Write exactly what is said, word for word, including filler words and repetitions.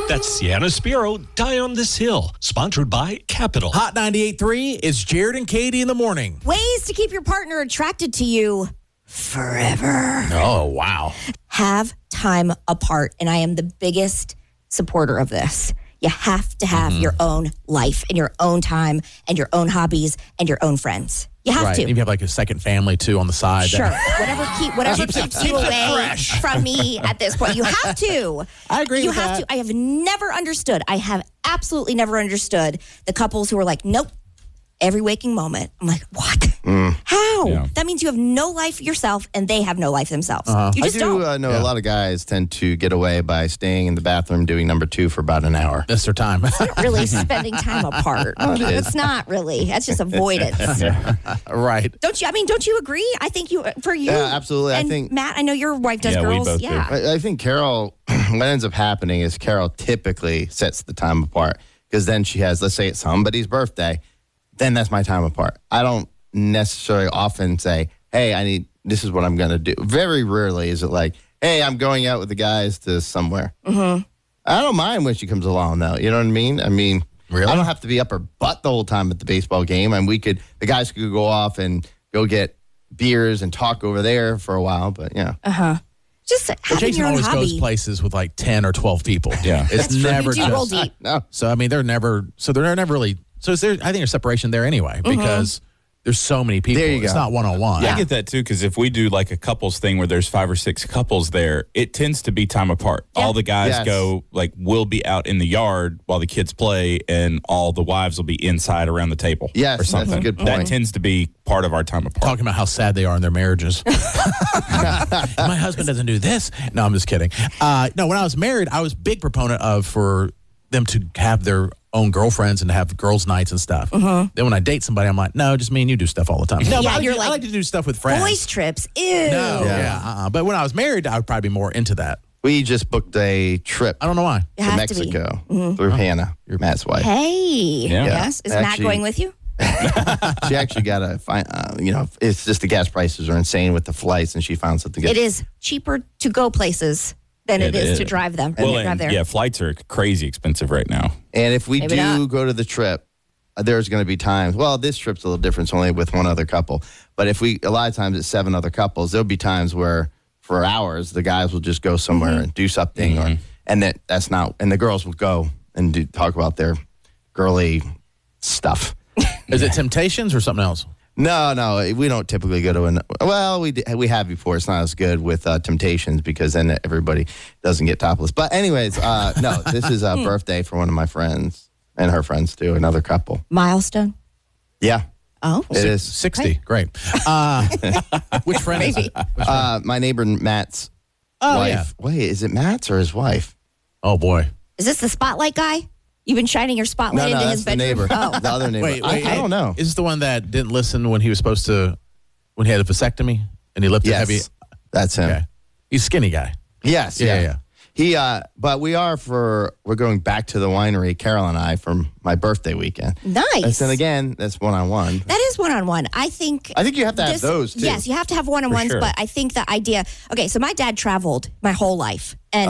That's Sienna Spiro, Die on This Hill, sponsored by Capital. Hot ninety-eight point three is Jared and Katie in the morning. Ways to keep your partner attracted to you forever. Oh, wow. Have time apart. And I am the biggest supporter of this. You have to have mm-hmm. your own life and your own time and your own hobbies and your own friends. You have right. to. And you have like a second family too on the side. Sure. whatever keep, whatever keeps, keeps you away from me at this point. You have to. I agree you with have that. to. I have never understood. I have absolutely never understood the couples who are like, nope, every waking moment. I'm like, what? Mm. How? Yeah. That means you have no life yourself and they have no life themselves. Uh-huh. You just I do don't. uh, know Yeah. a lot of guys tend to get away by staying in the bathroom doing number two for about an hour. That's their time. Not really spending time apart. it is. It's not really. That's just avoidance. Right. Don't you? I mean, don't you agree? I think you, for you. Yeah, absolutely. I And think- Matt, I know your wife does Yeah, we girls. both do. yeah. I, I think Carol, what ends up happening is Carol typically sets the time apart because then she has, let's say it's somebody's birthday, then that's my time apart. I don't necessarily often say, hey, I need, this is what I'm going to do. Very rarely is it like, hey, I'm going out with the guys to somewhere. Mm-hmm. I don't mind when she comes along, though. You know what I mean? I mean, Really? I don't have to be up her butt the whole time at the baseball game. And we could, the guys could go off and go get beers and talk over there for a while. But, yeah. Uh-huh. Just Well, having Jason your own always hobby. goes places with like ten or twelve people. Yeah. It's That's true. never You do roll just. deep. No. So, I mean, they're never, so they're never really, so is there, I think there's separation there anyway because there's so many people. There you It's go. not one on one. I get that too, because if we do like a couples thing where there's five or six couples there, it tends to be time apart. Yeah. All the guys Yes. go, like, we'll be out in the yard while the kids play, and all the wives will be inside around the table. Yes, or that's a something. good That point. tends to be part of our time apart. Talking about how sad they are in their marriages. My husband doesn't do this. No, I'm just kidding. Uh, no, when I was married, I was a big proponent of for them to have their own girlfriends and to have girls' nights and stuff. Then when I date somebody, I'm like, no, just me and you do stuff all the time. No, Yeah, but I, you're like, I like, like to do stuff with friends. Boys trips. Ew. No, Yeah. yeah, uh-uh. But when I was married, I would probably be more into that. We just booked a trip I don't know why. You to have to be. Mexico through Hannah, Matt's wife. Hey. Yeah. Yes. Is Matt Actually- going with you? She actually got a fine, uh, you know, it's just the gas prices are insane with the flights, and she found something good. It is cheaper to go places than it It is, is. to drive them. Well, drive and, there. yeah, flights are crazy expensive right now. And if we Maybe do not. go to the trip, uh, there's going to be times, well, this trip's a little different. It's only with one other couple. But if we, a lot of times it's seven other couples, there'll be times where for hours, the guys will just go somewhere Mm-hmm. and do something. Or, and that that's not, and the girls will go and do, talk about their girly stuff. Is it Temptations or something else? No, no, we don't typically go to an. Well, we d- we have before. It's not as good with uh, Temptations because then everybody doesn't get topless. But anyways, uh, no, this is a birthday for one of my friends and her friends too. Another couple. Milestone. Yeah, Oh. it is. sixty. Great. Uh, which friend is it? Uh, my neighbor Matt's Oh, wife. yeah. Wait, is it Matt's or his wife? Oh, boy. Is this the spotlight guy? You've been shining your No, spotlight no, into that's his the bedroom. neighbor. Oh. The other neighbor. Wait, I, wait. I don't know. Is this the one that didn't listen when he was supposed to, when he had a vasectomy and he lifted Yes, heavy? that's him. Okay. He's a skinny guy. Yes, Yeah, yeah, yeah, yeah. He, uh, but we are for we're going back to the winery, Carol and I, for my birthday weekend. Nice. And again, that's one on one. That is one on one. I think. I think you have to have this- those too. Yes, you have to have one on ones. sure. But I think the idea. Okay, so my dad traveled my whole life, and